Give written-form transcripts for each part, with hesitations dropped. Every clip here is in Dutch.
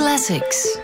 Classics.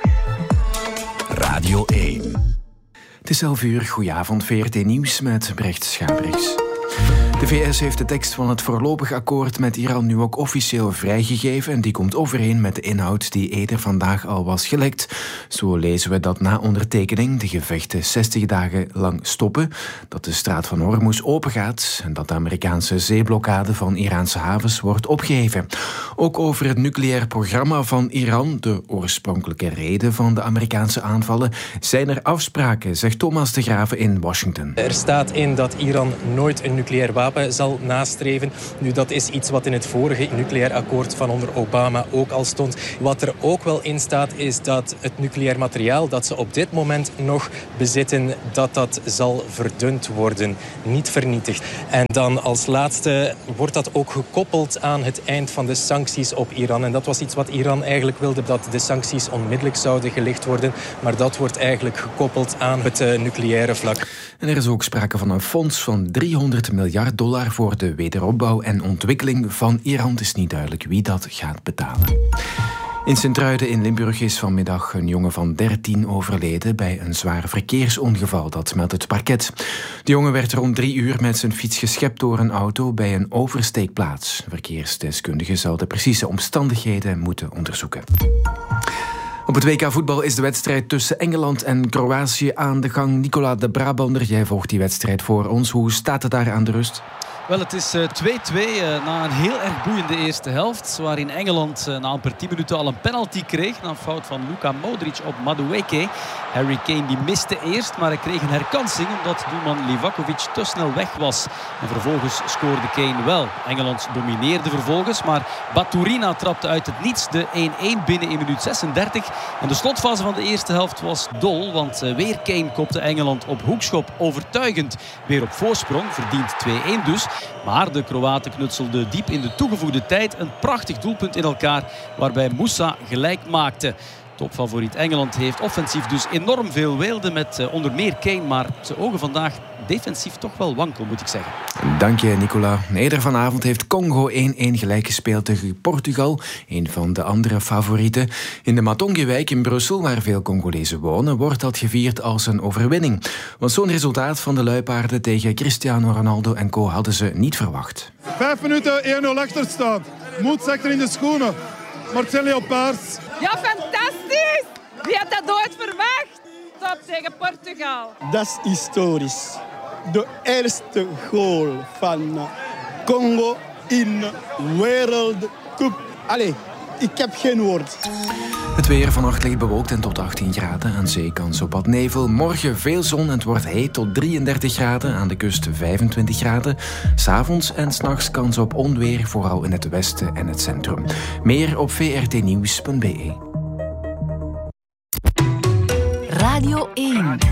Radio 1. Het is 11:00. Goedenavond, VRT Nieuws met Brecht Schabriks. De VS heeft de tekst van het voorlopig akkoord met Iran nu ook officieel vrijgegeven en die komt overeen met de inhoud die eerder vandaag al was gelekt. Zo lezen we dat na ondertekening de gevechten 60 dagen lang stoppen, dat de straat van Hormuz opengaat en dat de Amerikaanse zeeblokkade van Iraanse havens wordt opgeheven. Ook over het nucleair programma van Iran, de oorspronkelijke reden van de Amerikaanse aanvallen, zijn er afspraken, zegt Thomas de Graeve in Washington. Er staat in dat Iran nooit een nucleair wapen zal nastreven. Nu, dat is iets wat in het vorige nucleair akkoord van onder Obama ook al stond. Wat er ook wel in staat is dat het nucleair materiaal dat ze op dit moment nog bezitten, dat zal verdund worden, niet vernietigd. En dan als laatste wordt dat ook gekoppeld aan het eind van de sancties op Iran. En dat was iets wat Iran eigenlijk wilde, dat de sancties onmiddellijk zouden gelicht worden. Maar dat wordt eigenlijk gekoppeld aan het nucleaire vlak. En er is ook sprake van een fonds van $300 miljard voor de wederopbouw en ontwikkeling van Iran. Het is niet duidelijk wie dat gaat betalen. In Sint-Truiden in Limburg is vanmiddag een jongen van 13 overleden bij een zwaar verkeersongeval, dat meldt het parket. De jongen werd rond 3 uur met zijn fiets geschept door een auto bij een oversteekplaats. Verkeersdeskundigen zal de precieze omstandigheden moeten onderzoeken. Op het WK voetbal is de wedstrijd tussen Engeland en Kroatië aan de gang. Nicola de Brabander, jij volgt die wedstrijd voor ons. Hoe staat het daar aan de rust? Wel, het is 2-2 na een heel erg boeiende eerste helft, waarin Engeland na amper 10 minuten al een penalty kreeg na een fout van Luka Modric op Madueke. Harry Kane die miste eerst, maar hij kreeg een herkansing omdat doelman Livakovic te snel weg was. En vervolgens scoorde Kane wel. Engeland domineerde vervolgens, maar Baturina trapte uit het niets de 1-1 binnen in minuut 36. En de slotfase van de eerste helft was dol, want weer Kane kopte Engeland op hoekschop overtuigend weer op voorsprong, verdient 2-1 dus. Maar de Kroaten knutselden diep in de toegevoegde tijd een prachtig doelpunt in elkaar, waarbij Moussa gelijk maakte. Topfavoriet Engeland heeft offensief dus enorm veel weelde met onder meer Kane, maar ze ogen vandaag defensief toch wel wankel, moet ik zeggen. Dank je, Nicola. Eerder vanavond heeft Congo 1-1 gelijk gespeeld tegen Portugal, een van de andere favorieten. In de Matongewijk in Brussel, waar veel Congolezen wonen, wordt dat gevierd als een overwinning. Want zo'n resultaat van de luipaarden tegen Cristiano Ronaldo en co. hadden ze niet verwacht. 5 minuten 1-0 achterstand. Moed zakt er in de schoenen. Marcel Leopards. Ja, fantastisch! Wie had dat ooit verwacht? Top tegen Portugal. Dat is historisch. De eerste goal van Congo in World Cup. Allee, ik heb geen woord. Het weer vannacht licht bewolkt en tot 18 graden. Aan zee kans op wat nevel. Morgen veel zon en het wordt heet tot 33 graden. Aan de kust 25 graden. 's Avonds en 's nachts kans op onweer, vooral in het westen en het centrum. Meer op vrtnieuws.be. Radio 1.